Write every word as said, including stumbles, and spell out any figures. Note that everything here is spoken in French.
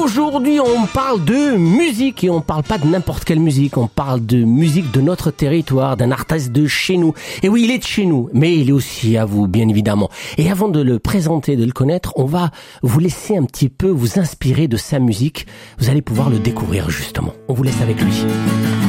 Aujourd'hui, on parle de musique et on parle pas de n'importe quelle musique. On parle de musique de notre territoire, d'un artiste de chez nous. Et oui, il est de chez nous, mais il est aussi à vous, bien évidemment. Et avant de le présenter, de le connaître, on va vous laisser un petit peu vous inspirer de sa musique. Vous allez pouvoir le découvrir, justement. On vous laisse avec lui.